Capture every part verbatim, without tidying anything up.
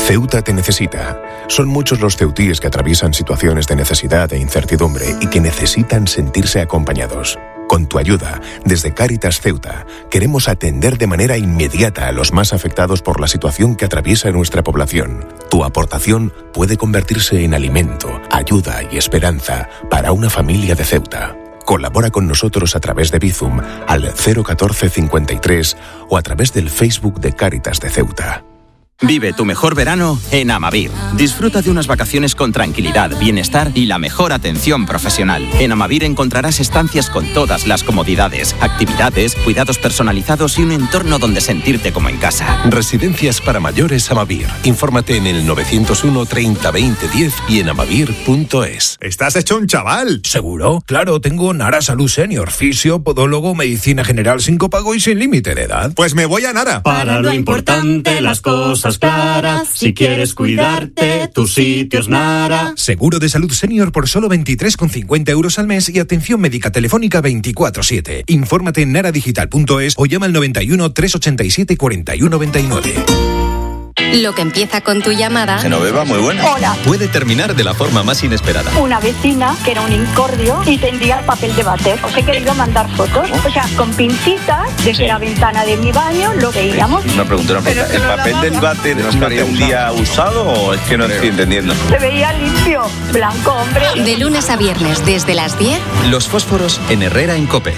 Ceuta te necesita. Son muchos los ceutíes que atraviesan situaciones de necesidad e incertidumbre y que necesitan sentirse acompañados. Con tu ayuda, desde Cáritas Ceuta, queremos atender de manera inmediata a los más afectados por la situación que atraviesa nuestra población. Tu aportación puede convertirse en alimento, ayuda y esperanza para una familia de Ceuta. Colabora con nosotros a través de Bizum al cero uno cuatro cincuenta y tres o a través del Facebook de Cáritas de Ceuta. Vive tu mejor verano en Amavir. Disfruta de unas vacaciones con tranquilidad, bienestar y la mejor atención profesional. En Amavir encontrarás estancias con todas las comodidades, actividades, cuidados personalizados y un entorno donde sentirte como en casa. Residencias para mayores Amavir. Infórmate en el nueve cero uno, treinta, veinte, diez y en amavir punto es. ¿Estás hecho un chaval? ¿Seguro? Claro, tengo Nara Salud Senior, fisio, podólogo, medicina general sin copago y sin límite de edad. Pues me voy a Nara. Para lo importante, las cosas claras. Si quieres cuidarte, tu sitio es Nara. Seguro de salud senior por solo veintitrés con cincuenta euros al mes y atención médica telefónica veinticuatro siete. Infórmate en naradigital punto es o llama al noventa y uno, trescientos ochenta y siete, cuarenta y uno noventa y nueve. Lo que empieza con tu llamada. Genoveva, muy buena. Hola. Puede terminar de la forma más inesperada. Una vecina que era un incordio y tendría el papel de váter. Os he querido mandar fotos. O sea, con pincitas, desde sí. la ventana de mi baño lo veíamos. Una pregunta, una pregunta. ¿El papel del váter no estaría un día usado o es que no estoy entendiendo? Se veía limpio, blanco, hombre. De lunes a viernes, desde las diez. Los fósforos en Herrera en COPE.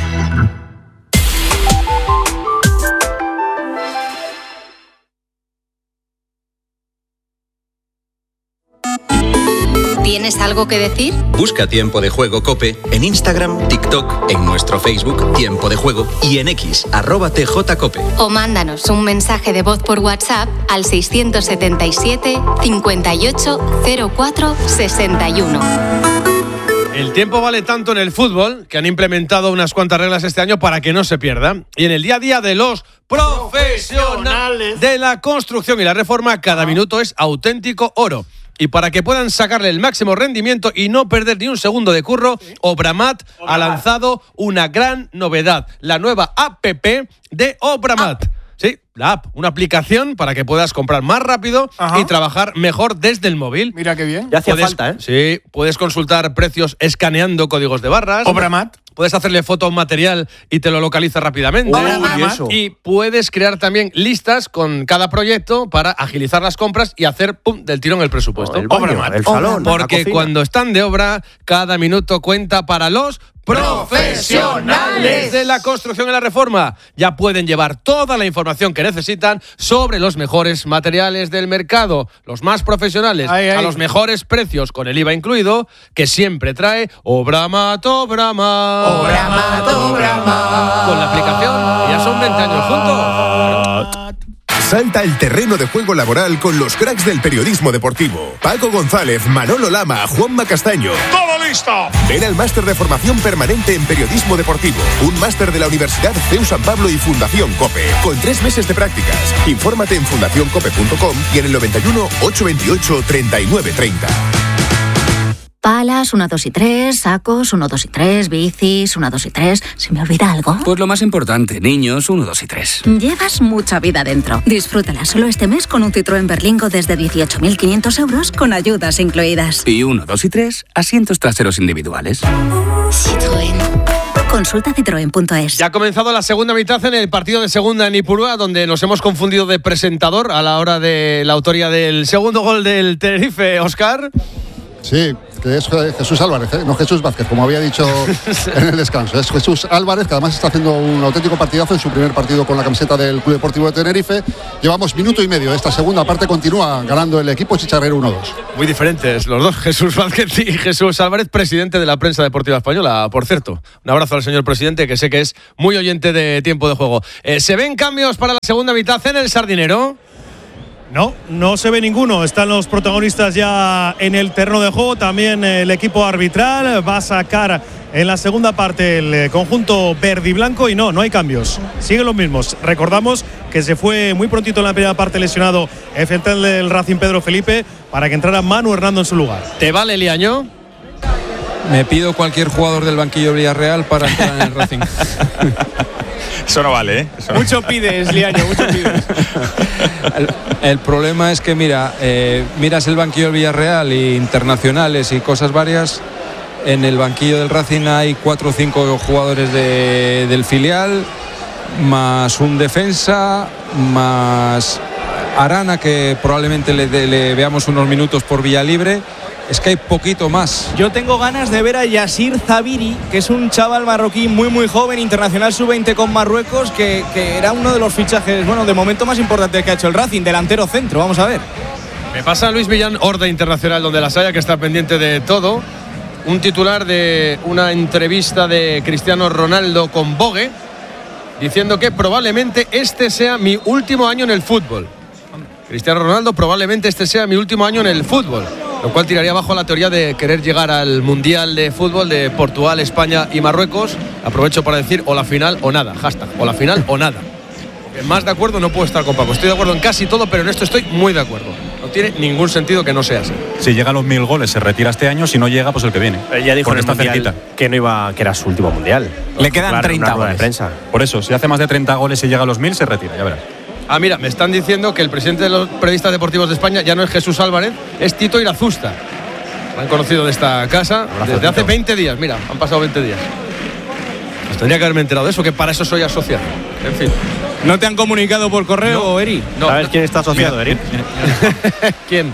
¿Tienes algo que decir? Busca Tiempo de Juego COPE en Instagram, TikTok, en nuestro Facebook Tiempo de Juego y en X, arroba tjcope. O mándanos un mensaje de voz por WhatsApp al seiscientos setenta y siete, cincuenta y ocho, cero cuatro, sesenta y uno. El tiempo vale tanto en el fútbol que han implementado unas cuantas reglas este año para que no se pierda. Y en el día a día de los profesionales de la construcción y la reforma, cada minuto es auténtico oro. Y para que puedan sacarle el máximo rendimiento y no perder ni un segundo de curro, Obramat ha lanzado una gran novedad, la nueva app de Obramat. Ah. Sí, la app, una aplicación para que puedas comprar más rápido Ajá. y trabajar mejor desde el móvil. Mira qué bien. Ya hacía falta, ¿eh? Sí, puedes consultar precios escaneando códigos de barras. Obramat. Puedes hacerle foto a un material y te lo localiza rápidamente. Uy, y, eso. y puedes crear también listas con cada proyecto para agilizar las compras y hacer pum, del tirón el presupuesto. Oh, el baño, el salón, porque cuando están de obra, cada minuto cuenta para los profesionales de la construcción y la reforma. Ya pueden llevar toda la información que necesitan sobre los mejores materiales del mercado, los más profesionales, ay, ay. a los mejores precios con el I V A incluido, que siempre trae Obramat, Obramat. Obramat, Obramat. Con la aplicación ya son veinte años juntos. Salta el terreno de juego laboral con los cracks del periodismo deportivo. Paco González, Manolo Lama, Juanma Castaño. ¡Todo listo! Ven al máster de formación permanente en periodismo deportivo. Un máster de la Universidad C E U San Pablo y Fundación COPE. Con tres meses de prácticas. Infórmate en fundación cope punto com y en el noventa y uno, ochocientos veintiocho, treinta y nueve treinta. Palas, uno, dos y tres, sacos, uno, dos y tres, bicis, uno, dos y tres. ¿Se me olvida algo? Pues lo más importante, niños, uno, dos y tres. Llevas mucha vida dentro. Disfrútala solo este mes con un Citroën Berlingo desde dieciocho mil quinientos euros con ayudas incluidas. Y uno, dos y tres, asientos traseros individuales. Citroën. Consulta citroen punto es. Ya ha comenzado la segunda mitad en el partido de segunda en Ipurúa, donde nos hemos confundido de presentador a la hora de la autoría del segundo gol del Tenerife, Óscar. Sí, que es Jesús Álvarez, ¿eh? No Jesús Vázquez, como había dicho en el descanso. Es Jesús Álvarez, que además está haciendo un auténtico partidazo en su primer partido con la camiseta del Club Deportivo de Tenerife. Llevamos minuto y medio. Esta segunda parte continúa ganando el equipo chicharrero uno dos. Muy diferentes los dos, Jesús Vázquez y Jesús Álvarez, presidente de la prensa deportiva española, por cierto. Un abrazo al señor presidente, que sé que es muy oyente de Tiempo de Juego. Eh, ¿Se ven cambios para la segunda mitad en el Sardinero? No, no se ve ninguno. Están los protagonistas ya en el terreno de juego. También el equipo arbitral va a sacar en la segunda parte el conjunto verde y blanco. Y no, no hay cambios. Siguen los mismos. Recordamos que se fue muy prontito en la primera parte lesionado el central del Racing, Pedro Felipe, para que entrara Manu Hernando en su lugar. ¿Te vale, Liaño? Me pido cualquier jugador del banquillo Villarreal para entrar en el Racing. Eso no vale, ¿eh? Eso mucho no. pides, Liaño, mucho pides. El, el problema es que, mira, eh, miras el banquillo del Villarreal y internacionales y cosas varias. En el banquillo del Racing hay cuatro o cinco jugadores de, del filial, más un defensa, más Arana, que probablemente le, le veamos unos minutos por vía libre. Es que hay poquito más. Yo tengo ganas de ver a Yassir Zabiri, que es un chaval marroquí muy muy joven, internacional sub veinte con Marruecos, que, que era uno de los fichajes, bueno, de momento más importantes que ha hecho el Racing, delantero centro. Vamos a ver. Me pasa Luis Millán, Horda Internacional, donde las haya, que está pendiente de todo. Un titular de una entrevista de Cristiano Ronaldo con Vogue, diciendo que probablemente este sea mi último año en el fútbol. Cristiano Ronaldo, probablemente este sea mi último año en el fútbol, lo cual tiraría abajo la teoría de querer llegar al Mundial de Fútbol de Portugal, España y Marruecos. Aprovecho para decir o la final o nada, hashtag, o la final o nada. Porque más de acuerdo no puedo estar con Paco. Estoy de acuerdo en casi todo, pero en esto estoy muy de acuerdo. No tiene ningún sentido que no sea así. Si llega a los mil goles se retira este año, si no llega, pues el que viene. Él ya dijo en el está mundial que no iba, que era su último mundial. Le quedan claro, treinta goles. De prensa. Por eso, si hace más de treinta goles y llega a los mil, se retira, ya verás. Ah, mira, me están diciendo que el presidente de los periodistas deportivos de España ya no es Jesús Álvarez, es Tito Irazusta. Lo han conocido de esta casa desde hace veinte días. Mira, han pasado veinte días. Pues tendría que haberme enterado de eso, que para eso soy asociado. En fin. ¿No te han comunicado por correo, no, Eri? No. ¿Sabes quién está asociado, Eri? ¿Quién?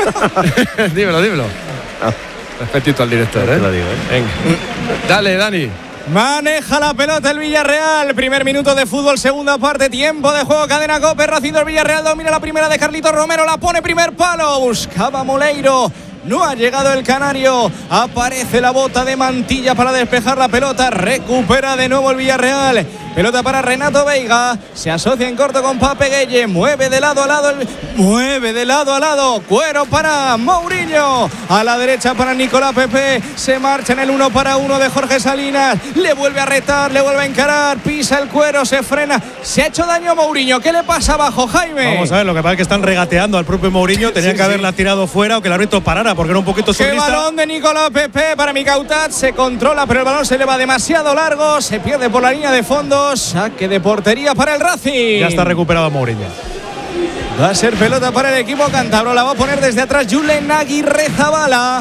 dímelo, dímelo. No. Respetito al director, ¿eh? Te lo digo, ¿eh? Venga. Dale, Dani. Maneja la pelota el Villarreal. Primer minuto de fútbol, segunda parte, tiempo de juego. Cadena Cope, Racing del Villarreal domina la primera de Carlitos Romero. La pone primer palo. Buscaba Moleiro. No ha llegado el canario. Aparece la bota de Mantilla para despejar la pelota. Recupera de nuevo el Villarreal. Pelota para Renato Veiga. Se asocia en corto con Pape Gueye. Mueve de lado a lado. El... Mueve de lado a lado. Cuero para Mourinho. A la derecha para Nicolás Pepe. Se marcha en el uno para uno de Jorge Salinas. Le vuelve a retar. Le vuelve a encarar. Pisa el Cuero. Se frena. Se ha hecho daño a Mourinho. ¿Qué le pasa abajo, Jaime? Vamos a ver. Lo que pasa es que están regateando al propio Mourinho. Tenían sí, que haberla sí. tirado fuera o que el árbitro parara porque era un poquito surrealista. ¡Qué balón de Nicolás Pepe para Micautat! Se controla, pero el balón se le va demasiado largo. Se pierde por la línea de fondo. Saque de portería para el Racing. Ya está recuperado Mourinho. Va a ser pelota para el equipo cántabro. La va a poner desde atrás Julen Aguirre Zabala.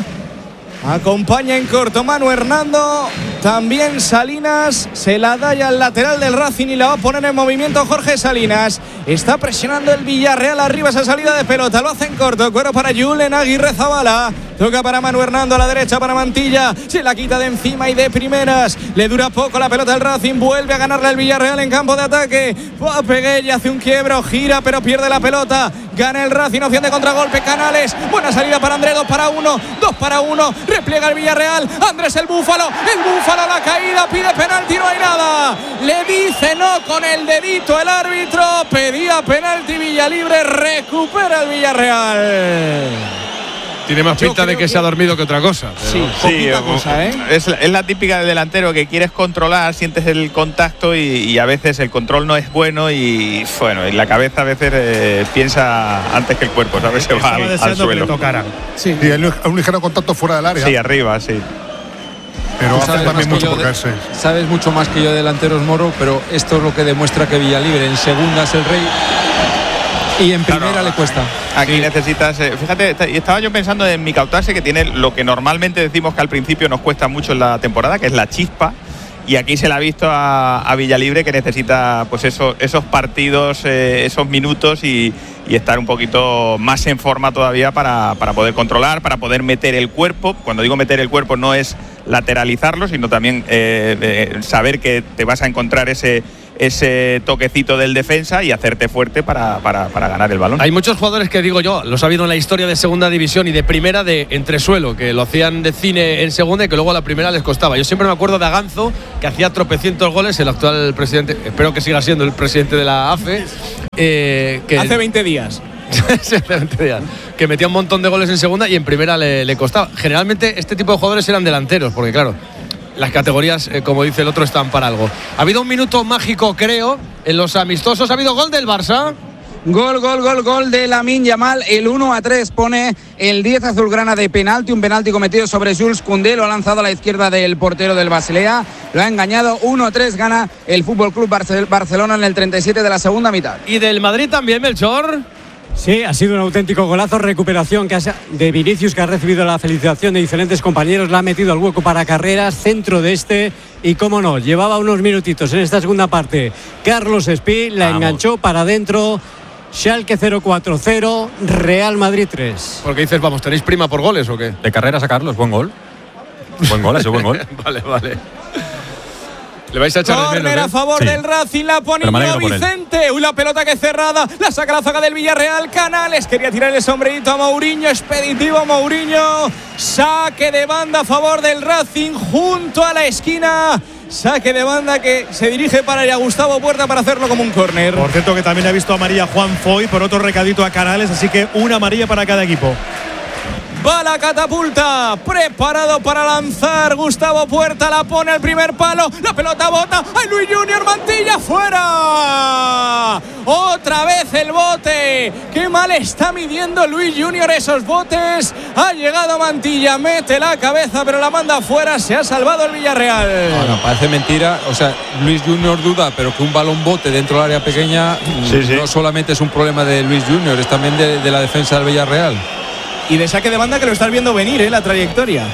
Acompaña en corto Manu Hernando. También Salinas. Se la da ya al lateral del Racing y la va a poner en movimiento Jorge Salinas. Está presionando el Villarreal arriba esa salida de pelota. Lo hace en corto. Cuero para Julen Aguirre Zabala. Toca para Manu Hernando a la derecha para Mantilla. Se la quita de encima y de primeras. Le dura poco la pelota al Racing. Vuelve a ganarle el Villarreal en campo de ataque. Pape Gueye hace un quiebro. Gira pero pierde la pelota. Gana el Racing. Opción de contragolpe. Canales. Buena salida para Andrés. Dos para uno. Dos para uno. Repliega el Villarreal. Andrés el Búfalo. El Búfalo a la caída. Pide penalti. No hay nada. Le dice no con el dedito el árbitro. Pedía penalti Villalibre. Recupera el Villarreal. Tiene más pinta de que, que se ha dormido que otra cosa. Sí, sí, cosa, ¿eh? es, es la típica del delantero que quieres controlar, sientes el contacto y, y a veces el control no es bueno y bueno, y la cabeza a veces eh, piensa antes que el cuerpo, ¿sabes? Se va al, al suelo. Sí, sí, un ligero contacto fuera del área. Sí, arriba, sí. Pero hace también mucho por caerse. Sabes mucho más que yo de delanteros, Moro, pero esto es lo que demuestra que Villalibre en segunda es el rey. Y en primera claro, le cuesta. Aquí sí. necesitas, eh, fíjate, estaba yo pensando en Micautat, que tiene lo que normalmente decimos que al principio nos cuesta mucho en la temporada, que es la chispa. Y aquí se le ha visto a, a Villalibre que necesita pues eso, esos partidos, eh, esos minutos y, y estar un poquito más en forma todavía para, para poder controlar, para poder meter el cuerpo. Cuando digo meter el cuerpo no es lateralizarlo, sino también eh, eh, saber que te vas a encontrar ese ese toquecito del defensa y hacerte fuerte para, para, para ganar el balón. Hay muchos jugadores que digo yo, los ha habido en la historia de segunda división y de primera de entresuelo, que lo hacían de cine en segunda y que luego a la primera les costaba. Yo siempre me acuerdo de Aganzo, que hacía tropecientos goles, el actual presidente, espero que siga siendo el presidente de la A F E. Eh, que hace veinte días. Sí, hace veinte días. Que metía un montón de goles en segunda y en primera le, le costaba. Generalmente este tipo de jugadores eran delanteros, porque claro, las categorías, eh, como dice el otro, están para algo. Ha habido un minuto mágico, creo, en los amistosos. ¿Ha habido gol del Barça? Gol, gol, gol, gol de Lamine Yamal. El uno a tres pone el diez azulgrana de penalti. Un penalti cometido sobre Jules Koundé. Lo ha lanzado a la izquierda del portero del Basilea. Lo ha engañado. uno a tres gana el F C Barce- Barcelona en el treinta y siete de la segunda mitad. ¿Y del Madrid también, Melchor? Sí, ha sido un auténtico golazo. Recuperación que ha, de Vinicius, que ha recibido la felicitación de diferentes compañeros. La ha metido al hueco para Carreras, centro de este. Y cómo no, llevaba unos minutitos en esta segunda parte. Carlos Espí la Vamos. enganchó para adentro. Schalke cero cuatro cero, Real Madrid tres. ¿Por qué dices, vamos, tenéis prima por goles o qué? De Carreras a Carlos, buen gol. Buen gol, ha sido buen gol. Vale, vale. Le vais a echar de menos, ¿eh? A favor Sí. del Racing, la pone Íñigo Vicente. Uy, la pelota que cerrada, la saca la zaga del Villarreal. Canales quería tirar el sombrerito a Mourinho, expeditivo a Mourinho. Saque de banda a favor del Racing junto a la esquina. Saque de banda que se dirige para ir a Gustavo Puerta para hacerlo como un córner. Por cierto que también ha visto amarilla Juan Foy por otro recadito a Canales, así que una amarilla para cada equipo. Va la catapulta, preparado para lanzar Gustavo Puerta, la pone al primer palo, la pelota bota, ¡ay, Luis Junior Mantilla, fuera! Otra vez el bote, qué mal está midiendo Luis Junior esos botes, ha llegado Mantilla, mete la cabeza pero la manda fuera, se ha salvado el Villarreal. Bueno, parece mentira, o sea, Luis Junior duda, pero que un balón bote dentro del área pequeña sí, sí. no solamente es un problema de Luis Junior, es también de, de la defensa del Villarreal. Y de saque de banda que lo estás viendo venir, ¿eh? La trayectoria.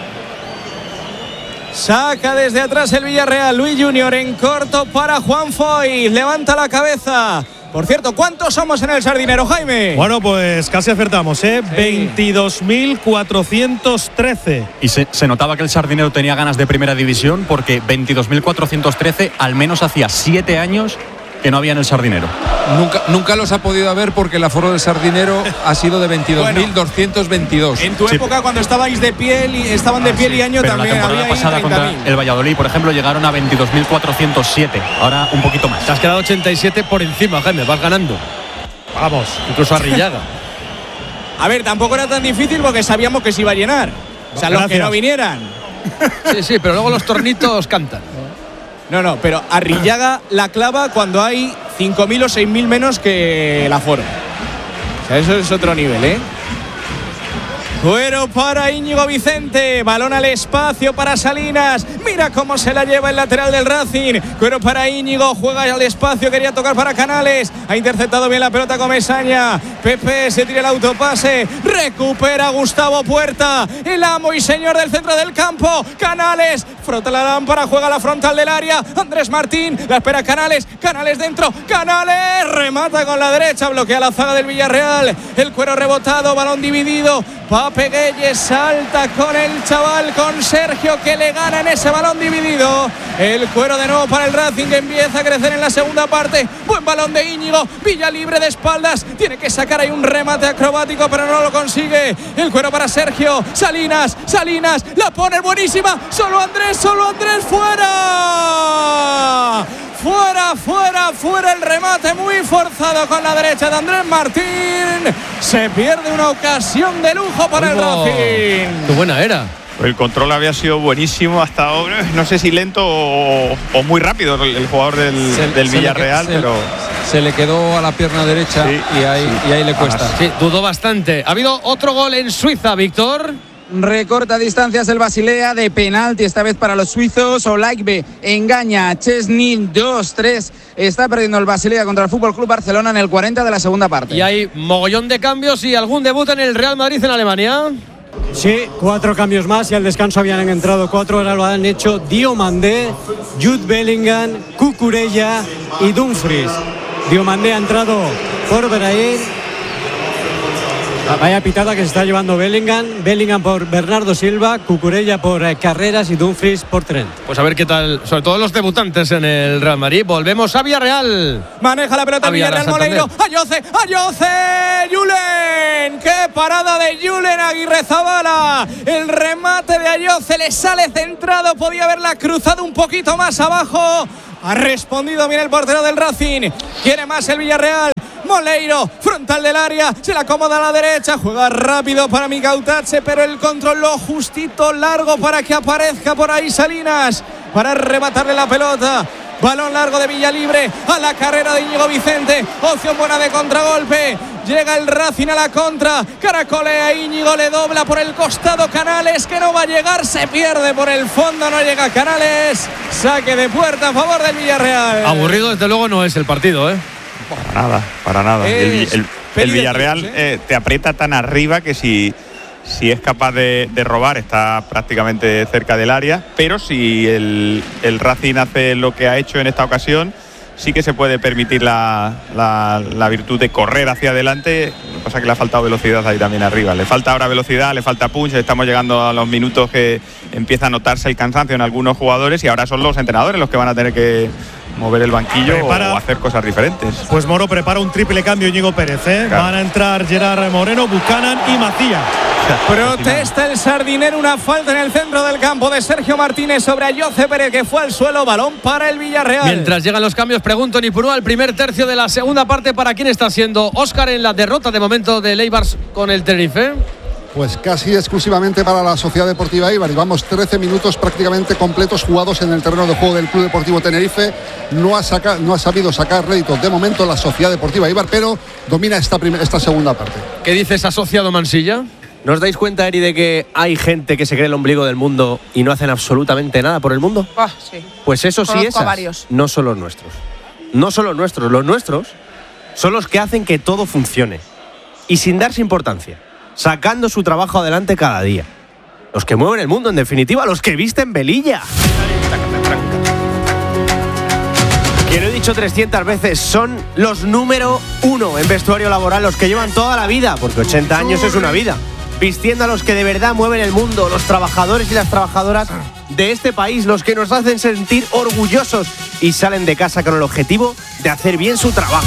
Saca desde atrás el Villarreal. Luis Junior en corto para Juan Foy. Levanta la cabeza. Por cierto, ¿cuántos somos en el Sardinero, Jaime? Bueno, pues casi acertamos, ¿eh? Sí. veintidós mil cuatrocientos trece. Y se, se notaba que el Sardinero tenía ganas de primera división porque veintidós mil cuatrocientos trece al menos hacía siete años que no había en el Sardinero. Nunca, nunca los ha podido haber porque el aforo del Sardinero ha sido de veintidós mil doscientos veintidós. Bueno, en tu sí. época, cuando estabais de piel y estaban de piel ah, sí. y año, pero también la temporada había pasada contra el Valladolid, por ejemplo, llegaron a veintidós mil cuatrocientos siete. Ahora un poquito más. Te has quedado ochenta y siete por encima, Jaime, vas ganando. Vamos, incluso a Rillaga. A ver, tampoco era tan difícil porque sabíamos que se iba a llenar. O sea, Gracias. Los que no vinieran. Sí, sí, pero luego los tornitos cantan. No, no, pero Arrillaga la clava cuando hay cinco mil o seis mil menos que el aforo. O sea, eso es otro nivel, ¿eh? Cuero para Íñigo Vicente, balón al espacio para Salinas, mira cómo se la lleva el lateral del Racing. Cuero para Íñigo, juega al espacio, quería tocar para Canales, ha interceptado bien la pelota Comesaña. Pepe se tira el autopase, recupera Gustavo Puerta, el amo y señor del centro del campo. Canales, frota la lámpara, juega la frontal del área. Andrés Martín, la espera Canales, Canales dentro, Canales remata con la derecha, bloquea la zaga del Villarreal. El Cuero rebotado, balón dividido. Pape Gueye salta con el chaval, con Sergio, que le gana en ese balón dividido. El Cuero de nuevo para el Racing, que empieza a crecer en la segunda parte. Buen balón de Íñigo, Villa libre de espaldas, tiene que sacar ahí un remate acrobático, pero no lo consigue. El Cuero para Sergio, Salinas, Salinas, la pone buenísima, solo Andrés, solo Andrés, fuera. Fuera, fuera, fuera el remate muy forzado con la derecha de Andrés Martín. Se pierde una ocasión de lujo para Oigo, el Racing. Qué buena era. El control había sido buenísimo hasta ahora. No sé si lento o, o muy rápido el, el jugador del, se, del Villarreal, se, pero se le quedó a la pierna derecha sí, y, ahí, sí. y ahí le cuesta. Sí, dudó bastante. Ha habido otro gol en Suiza, Víctor. Recorta distancias el Basilea de penalti, esta vez para los suizos. Olaigbe engaña a Chesney, dos tres. Está perdiendo el Basilea contra el F C Barcelona en el cuarenta de la segunda parte. Y hay mogollón de cambios y algún debut en el Real Madrid en Alemania. Sí, cuatro cambios más y al descanso habían entrado cuatro, ahora lo han hecho Diomandé, Jude Bellingham, Cucurella y Dumfries. Diomandé ha entrado por Brahim. Vaya pitada que se está llevando Bellingham. Bellingham por Bernardo Silva, Cucurella por eh, Carreras y Dumfries por Trent. Pues a ver qué tal, sobre todo los debutantes en el Real Madrid. Volvemos a Villarreal. Maneja la pelota a Villarreal, Moleiro. Ayoce, Ayoce, Julen. ¡Qué parada de Julen Aguirrezabala! El remate de Ayoce le sale centrado. Podía haberla cruzado un poquito más abajo. Ha respondido bien el portero del Racing. Quiere más el Villarreal. Moleiro, frontal del área, se la acomoda a la derecha, juega rápido para Micautache, pero el control lo justito largo para que aparezca por ahí Salinas, para arrebatarle la pelota. Balón largo de Villalibre a la carrera de Íñigo Vicente. Opción buena de contragolpe. Llega el Racing a la contra. Caracolea Íñigo, le dobla por el costado Canales, que no va a llegar. Se pierde por el fondo, no llega Canales. Saque de puerta a favor del Villarreal. Aburrido desde luego no es el partido, ¿eh? Para nada, para nada. El, el, el Villarreal eh, te aprieta tan arriba que si, si es capaz de, de robar está prácticamente cerca del área, pero si el, el Racing hace lo que ha hecho en esta ocasión, sí que se puede permitir la, la, la virtud de correr hacia adelante. Lo que pasa es que le ha faltado velocidad ahí también arriba. Le falta ahora velocidad, le falta punch. Estamos llegando a los minutos que empieza a notarse el cansancio en algunos jugadores y ahora son los entrenadores los que van a tener que mover el banquillo prepara, o hacer cosas diferentes. Pues Moro prepara un triple cambio Íñigo Pérez, ¿eh? Claro. Van a entrar Gerard Moreno, Buchanan y Macía. Protesta el Sardinero, una falta en el centro del campo de Sergio Martínez sobre Ayoce Pérez, que fue al suelo. Balón para el Villarreal. Mientras llegan los cambios, pregunto Nipurúa, el primer tercio de la segunda parte, ¿para quién está siendo Óscar en la derrota de momento de Eibar con el Tenerife? Pues casi exclusivamente para la Sociedad Deportiva Eibar. Llevamos trece minutos prácticamente completos jugados en el terreno de juego del Club Deportivo Tenerife. No ha, saca, no ha sabido sacar réditos de momento la Sociedad Deportiva Eibar, pero domina esta, esta segunda parte. ¿Qué dices, asociado Mansilla? ¿No os dais cuenta, Eri, de que hay gente que se cree el ombligo del mundo y no hacen absolutamente nada por el mundo? Ah, sí. Pues eso sí, esas no son los nuestros. No son los nuestros. Los nuestros son los que hacen que todo funcione. Y sin darse importancia. Sacando su trabajo adelante cada día. Los que mueven el mundo, en definitiva, los que visten velilla. Que lo he dicho trescientas veces, son los número uno en vestuario laboral, los que llevan toda la vida, porque ochenta años es una vida, vistiendo a los que de verdad mueven el mundo, los trabajadores y las trabajadoras de este país, los que nos hacen sentir orgullosos y salen de casa con el objetivo de hacer bien su trabajo.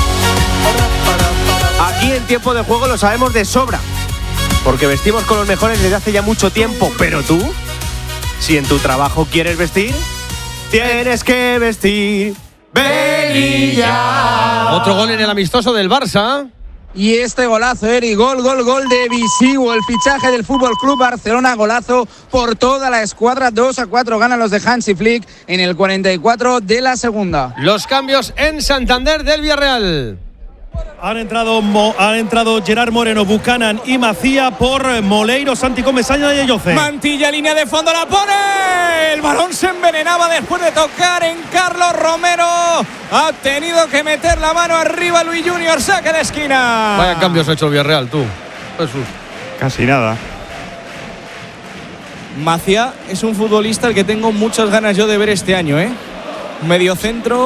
Aquí en Tiempo de Juego lo sabemos de sobra, porque vestimos con los mejores desde hace ya mucho tiempo. Pero tú, si en tu trabajo quieres vestir, tienes que vestir velilla. Otro gol en el amistoso del Barça. Y este golazo, Eri, gol, gol, gol de Visigo, el fichaje del Fútbol Club Barcelona, golazo por toda la escuadra. Dos a cuatro ganan los de Hansi Flick en el cuarenta y cuatro de la segunda. Los cambios en Santander del Villarreal. Han entrado, han entrado Gerard Moreno, Buchanan y Macía por Moleiro, Santi Comesaña y Ayoce. Mantilla, línea de fondo, la pone. El balón se envenenaba después de tocar en Carlos Romero. Ha tenido que meter la mano arriba Luis Junior, saque de esquina. Vaya cambios ha hecho el Villarreal, tú, Jesús. Casi nada. Macía es un futbolista al que tengo muchas ganas yo de ver este año, ¿eh? Mediocentro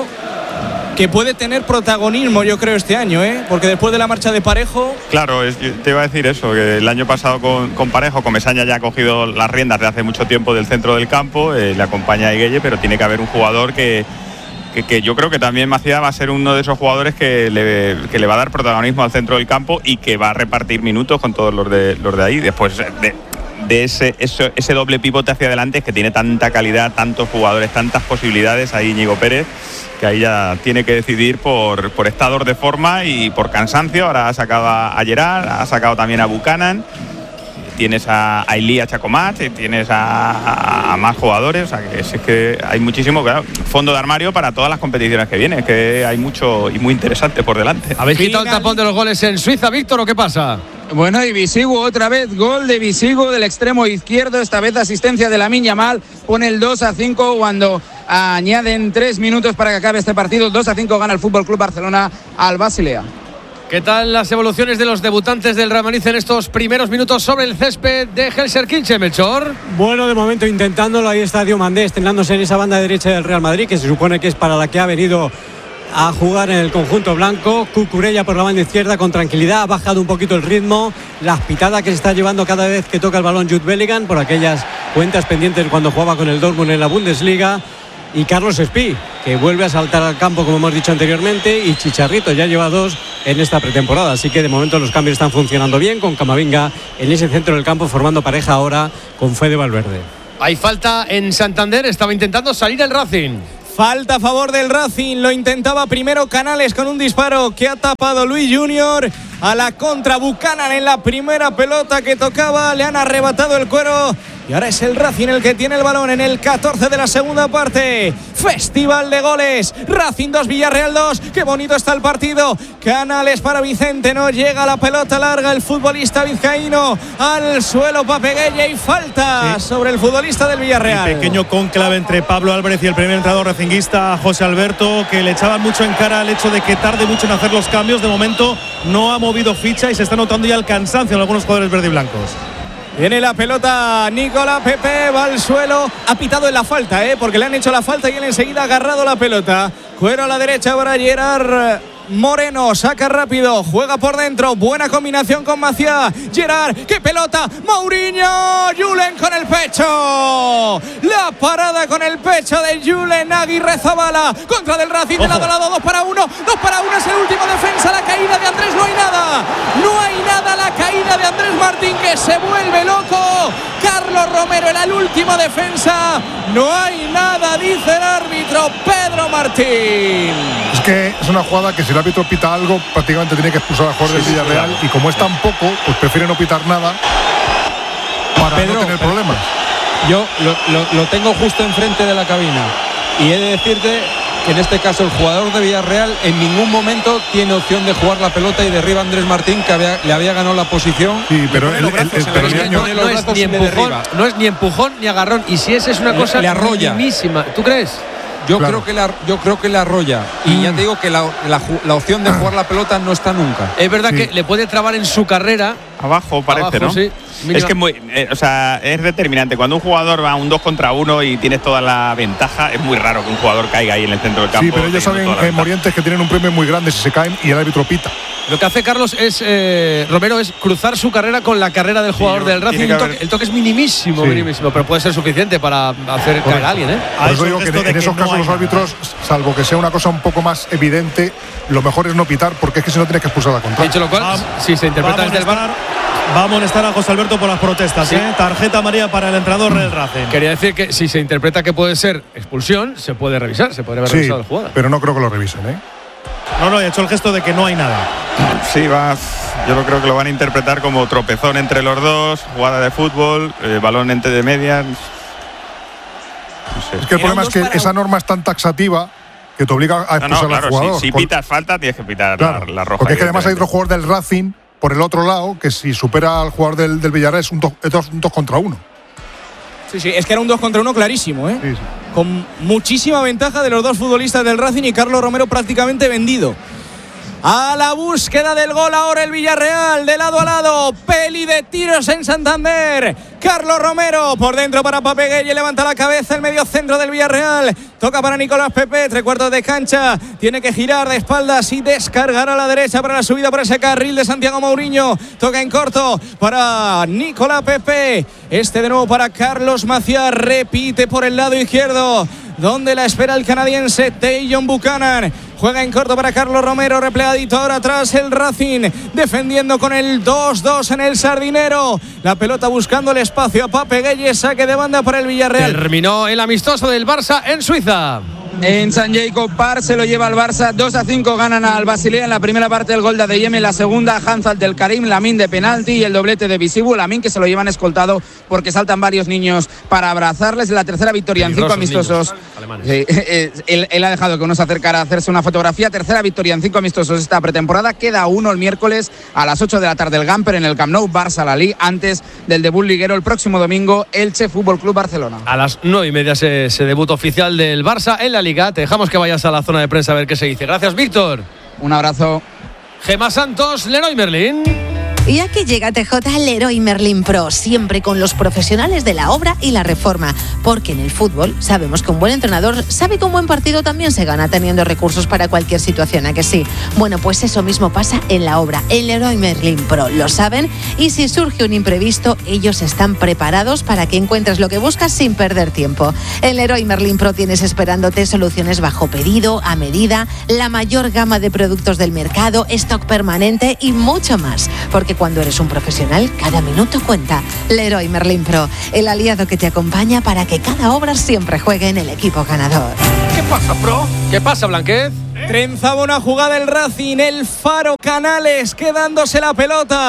que puede tener protagonismo, yo creo, este año, ¿eh? Porque después de la marcha de Parejo... Claro, es, te iba a decir eso, que el año pasado con, con Parejo, Comesaña ya ha cogido las riendas de hace mucho tiempo del centro del campo, eh, le acompaña a Higuelle, pero tiene que haber un jugador que, que, que yo creo que también Macía va a ser uno de esos jugadores que le, que le va a dar protagonismo al centro del campo y que va a repartir minutos con todos los de, los de ahí. Después de, de ese, ese, ese doble pivote hacia adelante, es que tiene tanta calidad, tantos jugadores, tantas posibilidades, ahí Íñigo Pérez, que ahí ya tiene que decidir por, por estados de forma y por cansancio. Ahora ha sacado a Gerard, ha sacado también a Buchanan, tienes a, a Ilía Chacomat, tienes a, a, a más jugadores, o sea que es, es que hay muchísimo, claro, fondo de armario para todas las competiciones que vienen, que hay mucho y muy interesante por delante. ¿Habéis quitado el tapón de los goles en Suiza, Víctor, o qué pasa? Bueno, y Visigo otra vez, gol de Visigo del extremo izquierdo, esta vez asistencia de Lamine Yamal, pone el dos a cinco cuando añaden tres minutos para que acabe este partido. Dos a cinco gana el Fútbol Club Barcelona al Basilea. ¿Qué tal las evoluciones de los debutantes del Real Madrid en estos primeros minutos sobre el césped de Helsinki, Melchor? Bueno, de momento intentándolo, ahí está Diomandé estrenándose en esa banda derecha del Real Madrid, que se supone que es para la que ha venido a jugar en el conjunto blanco. Cucurella por la banda izquierda con tranquilidad, ha bajado un poquito el ritmo, las pitadas que se está llevando cada vez que toca el balón Jude Bellingham por aquellas cuentas pendientes cuando jugaba con el Dortmund en la Bundesliga. Y Carlos Espí, que vuelve a saltar al campo, como hemos dicho anteriormente, y Chicharrito ya lleva dos en esta pretemporada, así que de momento los cambios están funcionando bien, con Camavinga en ese centro del campo formando pareja ahora con Fede Valverde. Hay falta en Santander, estaba intentando salir el Racing. Falta a favor del Racing, lo intentaba primero Canales con un disparo que ha tapado Luis Junior. A la contra Buchanan en la primera pelota que tocaba, le han arrebatado el cuero Y ahora es el Racing el que tiene el balón en el catorce de la segunda parte. Festival de goles. Racing dos, Villarreal dos. Qué bonito está el partido. Canales para Vicente. No llega la pelota larga. El futbolista vizcaíno al suelo. Papegueye y falta sí. sobre el futbolista del Villarreal. El pequeño conclave entre Pablo Álvarez y el primer entrenador racinguista José Alberto, que le echaban mucho en cara el hecho de que tarde mucho en hacer los cambios. De momento no ha movido ficha y se está notando ya el cansancio en algunos jugadores verde y blancos. Viene la pelota, Nicolás Pepe va al suelo, ha pitado en la falta, ¿eh? porque le han hecho la falta y él enseguida ha agarrado la pelota. Cuero a la derecha para Gerard Moreno, saca rápido, juega por dentro, buena combinación con Maciá. Gerard, qué pelota, Mourinho, Julen con el pecho. La parada con el pecho de Julen Aguirrezabala contra del Racing, de lado a lado, dos para uno, dos para uno, es el último defensa, la caída de Andrés, no hay nada, no hay nada, la caída de Andrés Martín que se vuelve loco. Carlos Romero era el último defensa, no hay nada, dice el árbitro Pedro Martín. Es que es una jugada que si el árbitro pita algo, prácticamente tiene que expulsar al jugador sí, del Villarreal, claro. Y como es tan poco, pues prefiere no pitar nada para Pedro, no tener problemas. Yo lo, lo, lo tengo justo enfrente de la cabina y he de decirte que en este caso el jugador de Villarreal en ningún momento tiene opción de jugar la pelota y derriba a Andrés Martín, que había, le había ganado la posición. Sí, pero el, el, el, el, pero el no, no, es ni empujón, no es ni empujón ni agarrón, y si ese es una le, cosa le arrolla. minimísima, ¿tú crees? Yo, claro. creo que la, yo creo que le arrolla. Y mm. ya te digo que la, la, la opción de jugar la pelota no está nunca. Es verdad sí. que le puede trabar en su carrera. Abajo parece, Abajo, ¿no? Sí. Es que es muy, eh, o sea, es determinante. Cuando un jugador va a un dos contra uno y tienes toda la ventaja, es muy raro que un jugador caiga ahí en el centro del campo. Sí, pero ellos saben, eh, Morientes, que tienen un premio muy grande si se caen y el árbitro pita. Lo que hace Carlos es eh, Romero es cruzar su carrera con la carrera del jugador sí, del Racing. El toque, el toque es minimísimo, sí. minimísimo, pero puede ser suficiente para hacer caer a alguien, ¿eh? Por eso digo que en, en esos casos no los árbitros, salvo que sea una cosa un poco más evidente, lo mejor es no pitar, porque es que si no tienes que expulsar la contra. Dicho lo cual, va, si se interpreta desde el V A R. Va a molestar a José Alberto por las protestas, sí. ¿eh? Tarjeta amarilla para el entrenador del Racing. Quería decir que si se interpreta que puede ser expulsión, se puede revisar, se puede haber sí, revisado el jugador. Pero no creo que lo revisen, ¿eh? No, no, he hecho el gesto de que no hay nada. Sí, va. Yo lo creo que lo van a interpretar como tropezón entre los dos, jugada de fútbol, eh, balón entre de medias. No sé. Es que el problema es que esa norma es tan taxativa que te obliga a expulsar no, no, claro, al jugador. Si, si pitas falta, tienes que pitar claro, la, la roja. Porque es que además hay otro jugador del Racing por el otro lado, que si supera al jugador del, del Villarreal es un dos, un dos contra uno. Sí, sí, es que era un dos contra uno clarísimo, ¿eh? Sí, sí. Con muchísima ventaja de los dos futbolistas del Racing y Carlos Romero prácticamente vendido. A la búsqueda del gol ahora el Villarreal, de lado a lado, peli de tiros en Santander. Carlos Romero por dentro para Papegueye, levanta la cabeza el medio centro del Villarreal, toca para Nicolás Pepe, tres cuartos de cancha, tiene que girar de espaldas y descargar a la derecha para la subida por ese carril de Santiago Mourinho, toca en corto para Nicolás Pepe, este de nuevo para Carlos Maciá, repite por el lado izquierdo, donde la espera el canadiense Tayon Buchanan. Juega en corto para Carlos Romero, replegadito ahora atrás el Racing, defendiendo con el dos dos en el Sardinero. La pelota buscando el espacio a Papegueye, saque de banda para el Villarreal. Terminó el amistoso del Barça en Suiza. En San Jacob Park se lo lleva al Barça, dos a cinco ganan al Basilea en la primera parte del gol de Adeyemi, en la segunda Hanzal del Karim, Lamin de penalti y el doblete de Visibu, Lamin que se lo llevan escoltado porque saltan varios niños para abrazarles, la tercera victoria en cinco amistosos. Eh, eh, él, él ha dejado que uno se acercara a hacerse una fotografía, tercera victoria en cinco amistosos esta pretemporada, queda uno el miércoles a las ocho de la tarde el Gamper en el Camp Nou, Barça Lalí, antes del debut liguero el próximo domingo Elche Fútbol Club Barcelona. A las nueve y media se, se debut oficial del Barça en la Liga. Te dejamos que vayas a la zona de prensa a ver qué se dice. Gracias, Víctor. Un abrazo. Gemma Santos, Leroy Merlin. Y aquí llega T J Leroy Merlin Pro, siempre con los profesionales de la obra y la reforma, porque en el fútbol sabemos que un buen entrenador sabe que un buen partido también se gana teniendo recursos para cualquier situación, ¿a que sí? Bueno, pues eso mismo pasa en la obra, en Leroy Merlin Pro, lo saben, y si surge un imprevisto, ellos están preparados para que encuentres lo que buscas sin perder tiempo. En Leroy Merlin Pro tienes esperándote soluciones bajo pedido, a medida, la mayor gama de productos del mercado, stock permanente y mucho más, porque cuando eres un profesional, cada minuto cuenta. Leroy Merlin Pro, el aliado que te acompaña para que cada obra siempre juegue en el equipo ganador. ¿Qué pasa, Pro? ¿Qué pasa, Blanquez? Trenzaba una jugada el Racing, el Faro Canales quedándose la pelota.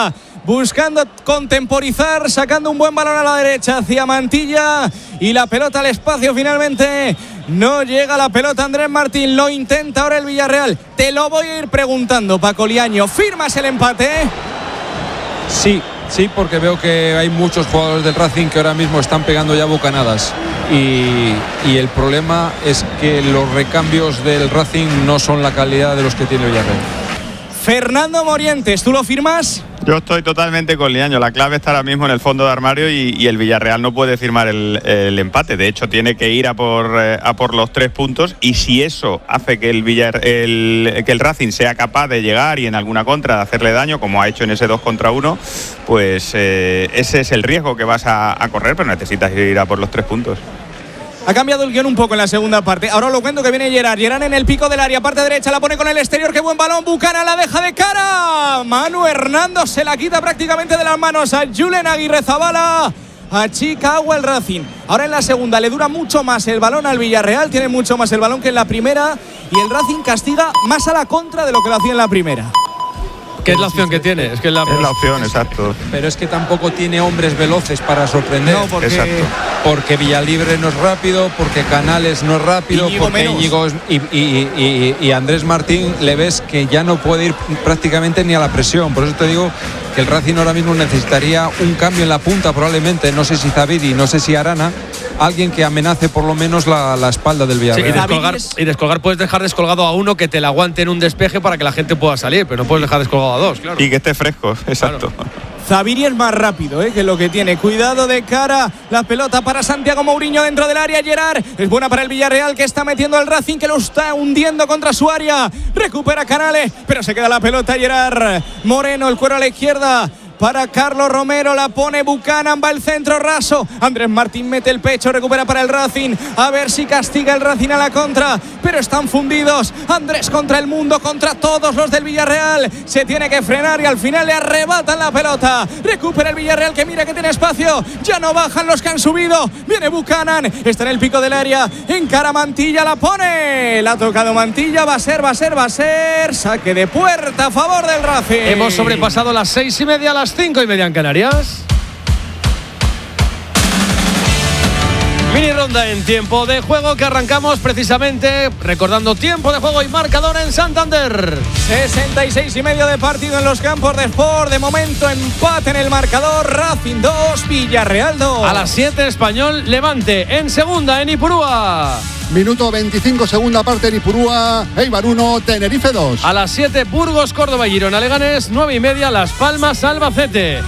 buscando contemporizar, sacando un buen balón a la derecha hacia Mantilla y la pelota al espacio finalmente. No llega la pelota Andrés Martín, lo intenta ahora el Villarreal. Te lo voy a ir preguntando, Paco Liaño. ¿Firmas el empate? Sí, sí, porque veo que hay muchos jugadores del Racing que ahora mismo están pegando ya bocanadas. Y, y el problema es que los recambios del Racing no son la calidad de los que tiene Villarreal. Fernando Morientes, ¿tú lo firmas? Yo estoy totalmente con Liaño. La clave está ahora mismo en el fondo de armario y, y el Villarreal no puede firmar el, el empate. De hecho, tiene que ir a por, eh, a por los tres puntos y si eso hace que el, Villar, el, que el Racing sea capaz de llegar y en alguna contra de hacerle daño, como ha hecho en ese dos contra uno, pues eh, ese es el riesgo que vas a, a correr, pero necesitas ir a por los tres puntos. Ha cambiado el guión un poco en la segunda parte. Ahora lo cuento que viene Gerard. Gerard en el pico del área, parte derecha, la pone con el exterior. ¡Qué buen balón! Bucana la deja de cara. Manu Hernando se la quita prácticamente de las manos a Julen Aguirrezabala. Achica agua el Racing. Ahora en la segunda le dura mucho más el balón al Villarreal. Tiene mucho más el balón que en la primera. Y el Racing castiga más a la contra de lo que lo hacía en la primera. ¿Qué es la opción que tiene? Es que es la, es la opción, exacto. Pero es que tampoco tiene hombres veloces para sorprender. No, porque... Exacto. Porque Villalibre no es rápido, porque Canales no es rápido, Íñigo porque menos. Íñigo es, y, y, y, y Andrés Martín le ves que ya no puede ir prácticamente ni a la presión. Por eso te digo que el Racing ahora mismo necesitaría un cambio en la punta probablemente. No sé si Zaviri, no sé si Arana. Alguien que amenace por lo menos la, la espalda del Villarreal. Sí, y, descolgar, y descolgar puedes dejar descolgado a uno que te la aguante en un despeje para que la gente pueda salir, pero no puedes dejar descolgado a dos, claro. Y que esté fresco, exacto. Claro. Zaviri es más rápido, ¿eh? que lo que tiene. Cuidado de cara. La pelota para Santiago Mourinho dentro del área. Gerard es buena para el Villarreal que está metiendo al Racing, que lo está hundiendo contra su área. Recupera Canales, pero se queda la pelota Gerard. Moreno, el cuero a la izquierda. Para Carlos Romero, la pone Buchanan, va el centro raso. Andrés Martín mete el pecho, recupera para el Racing. A ver si castiga el Racing a la contra. Pero están fundidos. Andrés contra el mundo, contra todos los del Villarreal. Se tiene que frenar y al final le arrebatan la pelota. Recupera el Villarreal que mira que tiene espacio. Ya no bajan los que han subido. Viene Buchanan, está en el pico del área. Encara Mantilla, la pone. La ha tocado Mantilla, va a ser, va a ser, va a ser. Saque de puerta a favor del Racing. Hemos sobrepasado las seis y media, las cinco y media en Canarias. Mini ronda en tiempo de juego que arrancamos precisamente recordando tiempo de juego y marcador en Santander. sesenta y seis y medio de partido en los campos de Sport. De momento empate en el marcador. Racing dos, Villarreal dos. A las siete Español Levante en segunda en Ipurúa. Minuto veinticinco, segunda parte en Ipurúa. Eibar uno, Tenerife dos. A las siete Burgos, Córdoba y Girona Leganés. nueve y media Las Palmas, Albacete.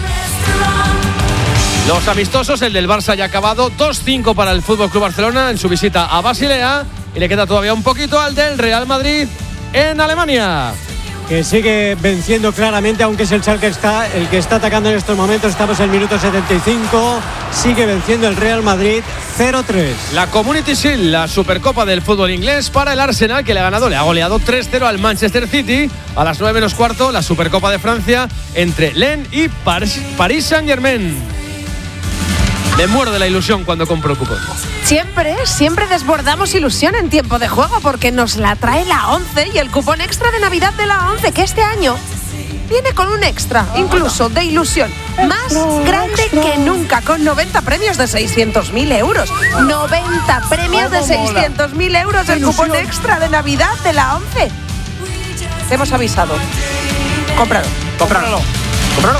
Los amistosos, el del Barça ya acabado. dos cinco para el F C Barcelona en su visita a Basilea. Y le queda todavía un poquito al del Real Madrid en Alemania. Que sigue venciendo claramente, aunque es el Schalke está, el que está atacando en estos momentos. Estamos en el minuto setenta y cinco. Sigue venciendo el Real Madrid cero tres. La Community Shield, la Supercopa del fútbol inglés para el Arsenal, que le ha ganado, le ha goleado tres cero al Manchester City. A las nueve menos cuarto, la Supercopa de Francia entre Lens y Paris, Paris Saint-Germain. Me muero de la ilusión cuando compro el cupón. Siempre, siempre desbordamos ilusión en tiempo de juego porque nos la trae la ONCE y el cupón extra de Navidad de la ONCE, que este año viene con un extra, incluso de ilusión, más grande que nunca, con noventa premios de seiscientos mil euros. noventa premios de seiscientos mil euros el cupón extra de Navidad de la ONCE. Te hemos avisado. Cómpralo. Cómpralo. Cómpralo.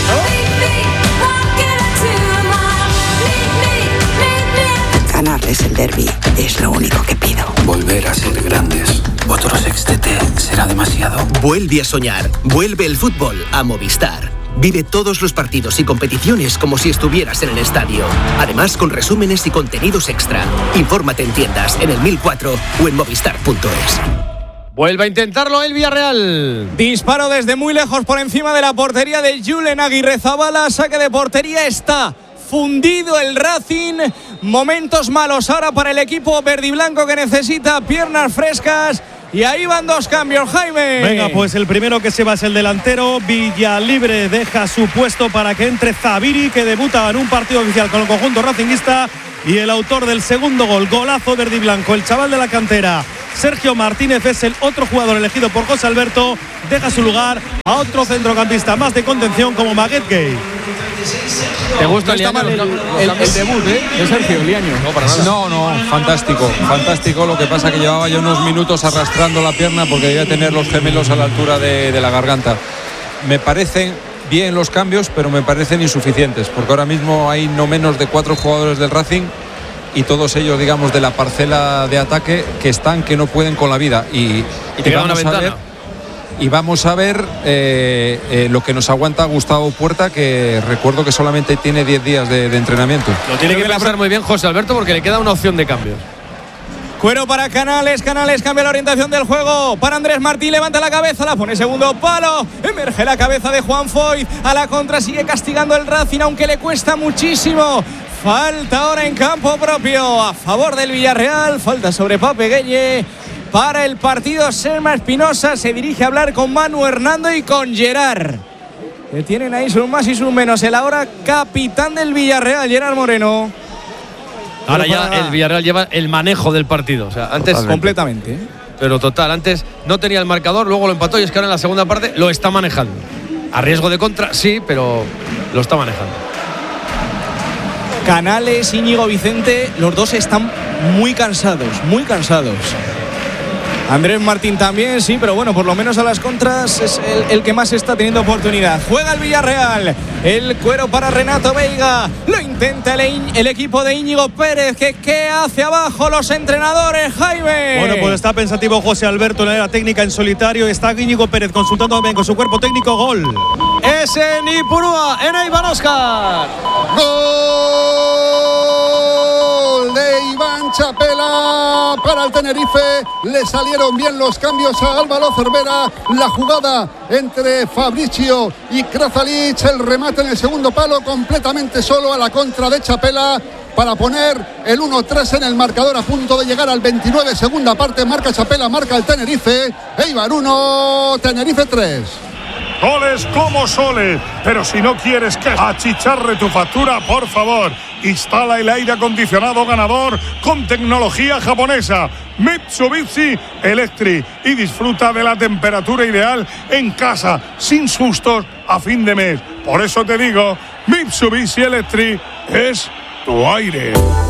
Ganarles el derbi es lo único que pido. Volver a ser grandes. Otro sextete será demasiado. Vuelve a soñar. Vuelve el fútbol a Movistar. Vive todos los partidos y competiciones como si estuvieras en el estadio. Además, con resúmenes y contenidos extra. Infórmate en tiendas, en el mil cuatro o en movistar punto es. Vuelve a intentarlo el Villarreal. Disparo desde muy lejos por encima de la portería de Julen Aguirrezabala. Saque de portería, está fundido el Racing. Momentos malos ahora para el equipo verdiblanco que necesita piernas frescas. Y ahí van dos cambios, Jaime. Venga, pues el primero que se va es el delantero. Villalibre deja su puesto para que entre Zaviri, que debuta en un partido oficial con el conjunto racinguista. y el autor del segundo gol, golazo verde y blanco, el chaval de la cantera, Sergio Martínez, es el otro jugador elegido por José Alberto. Deja su lugar a otro centrocampista más de contención como Maguette Gueye. ¿Te gusta no el, está mal el, el, el debut ¿eh? de Sergio Liaño? No, para nada. No, no, fantástico, fantástico. Lo que pasa que llevaba ya unos minutos arrastrando la pierna porque debía tener los gemelos a la altura de, de la garganta. Me parecen bien los cambios, pero me parecen insuficientes, porque ahora mismo hay no menos de cuatro jugadores del Racing y todos ellos, digamos, de la parcela de ataque que están, que no pueden con la vida. Y, y te queda una ventana. Ver, y vamos a ver eh, eh, lo que nos aguanta Gustavo Puerta, que recuerdo que solamente tiene diez días de, de entrenamiento. Lo tiene que pensar muy bien José Alberto porque le queda una opción de cambios. Cuero para Canales, Canales cambia la orientación del juego para Andrés Martín, levanta la cabeza, la pone segundo palo, emerge la cabeza de Juan Foyth, a la contra sigue castigando el Racing aunque le cuesta muchísimo. Falta ahora en campo propio a favor del Villarreal, falta sobre Pape Gueye. Para el partido, Selma Espinosa se dirige a hablar con Manu Hernando y con Gerard, que tienen ahí sus más y sus menos. El ahora capitán del Villarreal, Gerard Moreno. Ahora ya el Villarreal lleva el manejo del partido. O sea, antes totalmente. completamente. Pero total, antes no tenía el marcador, luego lo empató y es que ahora en la segunda parte lo está manejando. A riesgo de contra, sí, pero lo está manejando. Canales, Íñigo Vicente, los dos están muy cansados, muy cansados. Andrés Martín también, sí, pero bueno, por lo menos a las contras es el, el que más está teniendo oportunidad. Juega el Villarreal, el cuero para Renato Veiga, lo intenta el, el equipo de Íñigo Pérez, que ¿qué hace abajo los entrenadores, Jaime? Bueno, pues está pensativo José Alberto en la era técnica en solitario, está Íñigo Pérez consultando también con su cuerpo técnico. Gol. Es en Ipurúa, en Iván Oscar. Gol de Iván Chapela para el Tenerife. Le salieron bien los cambios a Álvaro Cervera. La jugada entre Fabricio y Krasalich. El remate en el segundo palo completamente solo a la contra de Chapela para poner el uno tres en el marcador, a punto de llegar al veintinueve, segunda parte. Marca Chapela, marca el Tenerife. Eibar uno, Tenerife tres. Goles como soles, pero si no quieres que achicharre tu factura, por favor, instala el aire acondicionado ganador con tecnología japonesa Mitsubishi Electric y disfruta de la temperatura ideal en casa, sin sustos a fin de mes. Por eso te digo, Mitsubishi Electric es tu aire.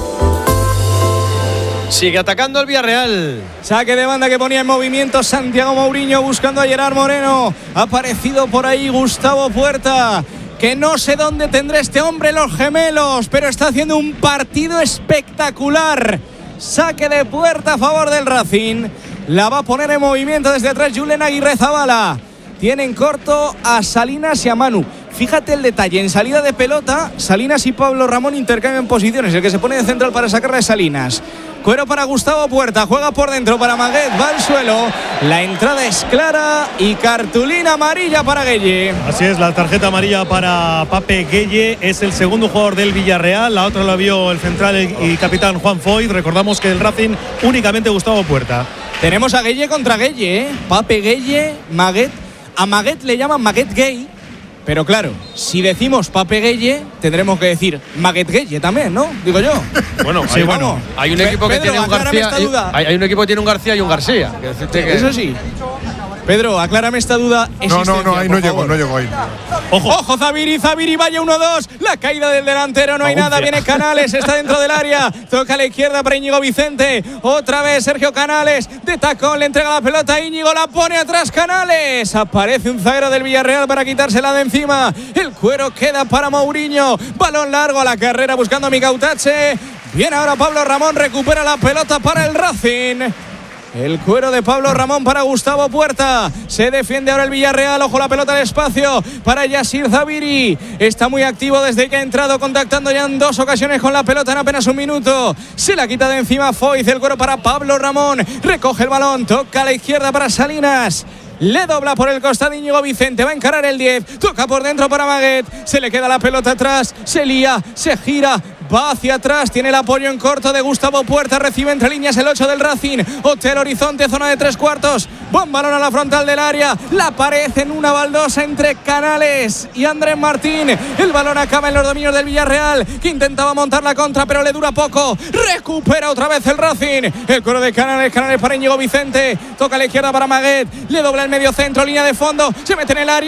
Sigue atacando el Villarreal. Saque de banda que ponía en movimiento Santiago Mourinho buscando a Gerard Moreno. Ha aparecido por ahí Gustavo Puerta, que no sé dónde tendrá este hombre los gemelos, pero está haciendo un partido espectacular. Saque de puerta a favor del Racing. La va a poner en movimiento desde atrás Julen Aguirrezabala. Tienen corto a Salinas y a Manu. Fíjate el detalle, en salida de pelota, Salinas y Pablo Ramón intercambian posiciones. El que se pone de central para sacarla es Salinas. Cuero para Gustavo Puerta, juega por dentro para Maguette, va al suelo. La entrada es clara y cartulina amarilla para Gueye. Así es, la tarjeta amarilla para Pape Gueye. Es el segundo jugador del Villarreal. La otra la vio el central y capitán Juan Foyth. Recordamos que el Racing únicamente Gustavo Puerta. Tenemos a Gueye contra Gueye, ¿eh? Pape Gueye, Maguette. A Maguette le llaman Maguette Gueye. Pero claro, si decimos Pape Gueye, tendremos que decir Maguette Gueye también, ¿no? Digo yo. Bueno, sí, hay, bueno. Hay un equipo que Pedro, tiene un García. Hay, hay un equipo que tiene un García y un García. Que que... Eso sí. Pedro, aclárame esta duda. No, no, no, ahí no llegó, no llegó ahí. Ojo, ojo, Zabiri, Zabiri, vaya uno dos. La caída del delantero, no hay nada. Viene Canales, está dentro del área. Toca a la izquierda para Íñigo Vicente. Otra vez Sergio Canales. De tacón, le entrega la pelota a Íñigo, la pone atrás Canales. Aparece un zaguero del Villarreal para quitársela de encima. El cuero queda para Mourinho. Balón largo a la carrera buscando a Micautache. Viene ahora Pablo Ramón, recupera la pelota para el Racing. El cuero de Pablo Ramón para Gustavo Puerta. Se defiende ahora el Villarreal. Ojo la pelota al espacio para Yasir Zabiri. Está muy activo desde que ha entrado, contactando ya en dos ocasiones con la pelota en apenas un minuto. Se la quita de encima Foyth. El cuero para Pablo Ramón. Recoge el balón. Toca a la izquierda para Salinas. Le dobla por el costado Íñigo Vicente. Va a encarar el diez. Toca por dentro para Maguette. Se le queda la pelota atrás. Se lía, se gira. va hacia atrás, tiene el apoyo en corto de Gustavo Puerta, recibe entre líneas el ocho del Racing, Hotel Horizonte, zona de tres cuartos, buen balón a la frontal del área, la pared en una baldosa entre Canales y Andrés Martín, el balón acaba en los dominios del Villarreal, que intentaba montar la contra pero le dura poco, recupera otra vez el Racing, el cuero de Canales, Canales para Íñigo Vicente, toca a la izquierda para Maguet, le dobla el medio centro, línea de fondo, se mete en el área.